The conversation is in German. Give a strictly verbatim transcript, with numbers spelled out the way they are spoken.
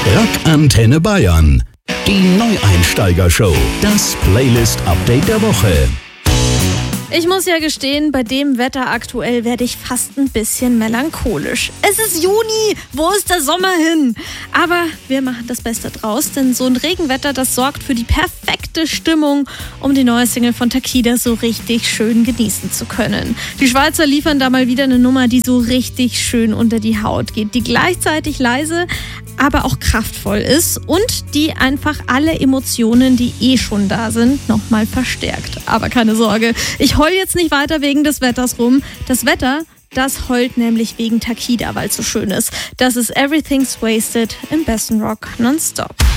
Rock Antenne Bayern. Die Neueinsteiger-Show. Das Playlist-Update der Woche. Ich muss ja gestehen, bei dem Wetter aktuell werde ich fast ein bisschen melancholisch. Es ist Juni, wo ist der Sommer hin? Aber wir machen das Beste draus, denn so ein Regenwetter, das sorgt für die perfekte Stimmung, um die neue Single von Takida so richtig schön genießen zu können. Die Schweizer liefern da mal wieder eine Nummer, die so richtig schön unter die Haut geht, die gleichzeitig leise, aber auch kraftvoll ist und die einfach alle Emotionen, die eh schon da sind, nochmal verstärkt. Aber keine Sorge, ich heul jetzt nicht weiter wegen des Wetters rum. Das Wetter, das heult nämlich wegen Takida, weil es so schön ist. Das ist Everything's Wasted im besten Rock nonstop.